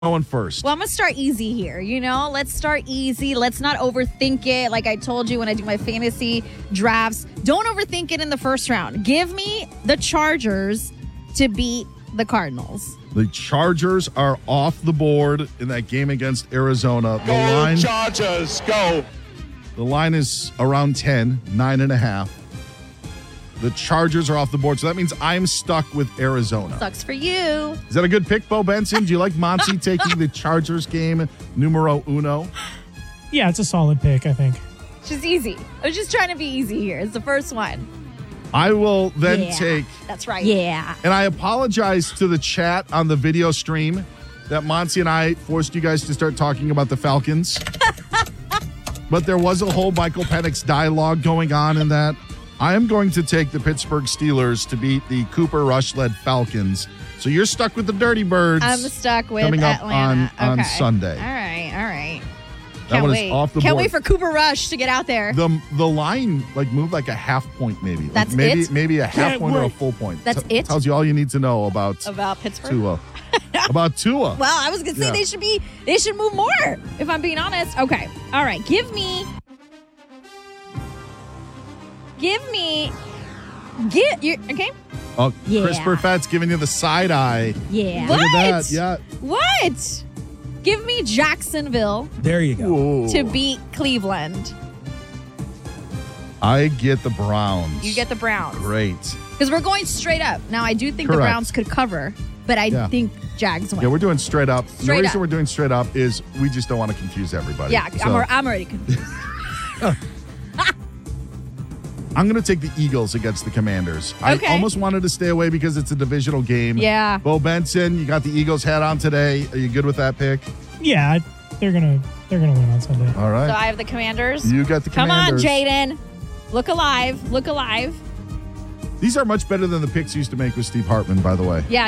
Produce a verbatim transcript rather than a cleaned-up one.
going first? Well, I'm going to start easy here. You know, let's start easy. Let's not overthink it. Like I told you when I do my fantasy drafts, don't overthink it in the first round. Give me the Chargers to beat the Cardinals. The Chargers are off the board in that game against Arizona. The Go line, Chargers, go. The line is around ten, nine and a half. The Chargers are off the board, so that means I'm stuck with Arizona. Sucks for you. Is that a good pick, Bo Benson? Do you like Monty taking the Chargers game numero uno? Yeah, it's a solid pick, I think. Just easy. I was just trying to be easy here. It's the first one. I will then yeah, take... That's right. Yeah. And I apologize to the chat on the video stream that Monty and I forced you guys to start talking about the Falcons. But there was a whole Michael Penix dialogue going on in that. I am going to take the Pittsburgh Steelers to beat the Cooper Rush-led Falcons. So you're stuck with the Dirty Birds. I'm stuck with coming Atlanta. up on, on okay. Sunday. All right, all right. That Can't one wait. is off the Can't board. wait for Cooper Rush to get out there. The the line like moved like a half point maybe. Like That's maybe, it? Maybe a half Can't point or a wait. full point. That's T- it? Tells you all you need to know about About Pittsburgh? Tua. About Tua. Well, I was gonna say Yeah. they should be they should move more, if I'm being honest. Okay. All right. Give me Give me Get you okay? Oh, Yeah. Chris Burfat's giving you the side eye. Yeah. Look What? at that. Yeah. What? Give me Jacksonville There you go. Ooh. to beat Cleveland. I get the Browns. You get the Browns. Great. Because we're going straight up. Now, I do think the Correct. Browns could cover, but I Yeah. think Jags win. Yeah, we're doing straight up. the Straight reason up. we're doing straight up is we just don't want to confuse everybody. yeah, So, I'm, al- I'm already confused. I'm going to take the Eagles against the Commanders. Okay. I almost wanted to stay away because it's a divisional game. Yeah. Bo Benson, you got the Eagles hat on today. Are you good with that pick? Yeah, I- they're gonna they're gonna win on Sunday. All right. So I have the Commanders. you got the Come on, Commanders. Jaden. Look alive. Look alive. These are much better than the picks you used to make with Steve Hartman, by the way. Yeah,